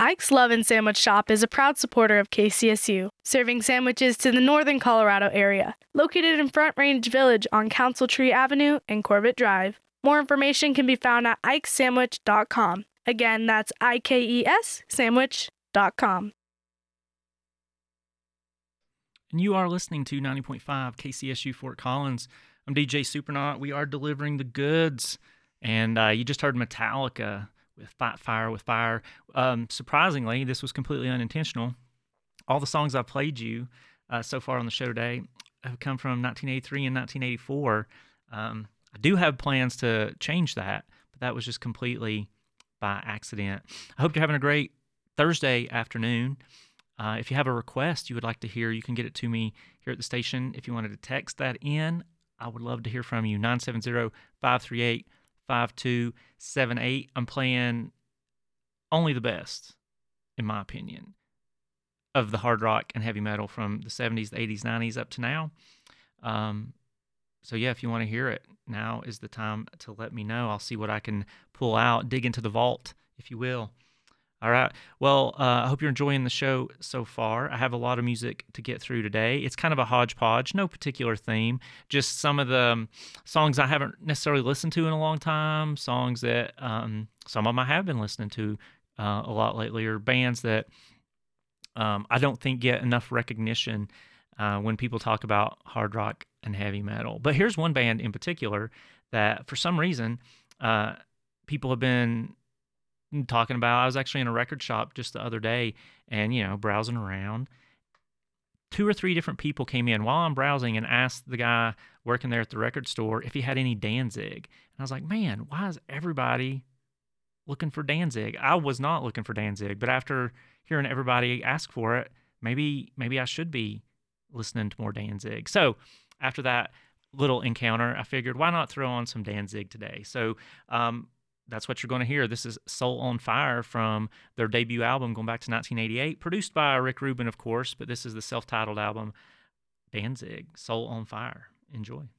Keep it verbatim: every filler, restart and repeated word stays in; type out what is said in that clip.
Ike's Love and Sandwich Shop is a proud supporter of K C S U, serving sandwiches to the northern Colorado area. Located in Front Range Village on Council Tree Avenue and Corbett Drive. More information can be found at ikes sandwich dot com. Again, that's I K E S sandwich dot com. And you are listening to ninety point five K C S U Fort Collins. I'm D J Supernaut. We are delivering the goods. And uh, you just heard Metallica with Fight Fire with Fire. Um, surprisingly, this was completely unintentional. All the songs I've played you uh, so far on the show today have come from nineteen eighty-three and nineteen eighty-four. Um, I do have plans to change that, but that was just completely by accident. I hope you're having a great Thursday afternoon. Uh, if you have a request you would like to hear, you can get it to me here at the station. If you wanted to text that in, I would love to hear from you. nine seven zero, five three eight, five two seven eight. I'm playing only the best, in my opinion, of the hard rock and heavy metal from the seventies, the eighties, nineties up to now. Um, so yeah, if you want to hear it, now is the time to let me know. I'll see what I can pull out, dig into the vault, if you will. All right. Well, uh, I hope you're enjoying the show so far. I have a lot of music to get through today. It's kind of a hodgepodge, no particular theme, just some of the um, songs I haven't necessarily listened to in a long time, songs that um, some of them I have been listening to uh, a lot lately, or bands that um, I don't think get enough recognition uh, when people talk about hard rock and heavy metal. But here's one band in particular that for some reason uh, people have been talking about. I was actually in a record shop just the other day and, you know, browsing around. Two or three different people came in while I'm browsing and asked the guy working there at the record store if he had any Danzig. And I was like, man, why is everybody looking for Danzig? I was not looking for Danzig, but after hearing everybody ask for it, maybe maybe I should be listening to more Danzig. So after that little encounter, I figured, why not throw on some Danzig today? So um, that's what you're going to hear. This is Soul on Fire from their debut album going back to nineteen eighty-eight, produced by Rick Rubin, of course, but this is the self-titled album, Danzig, Soul on Fire. Enjoy.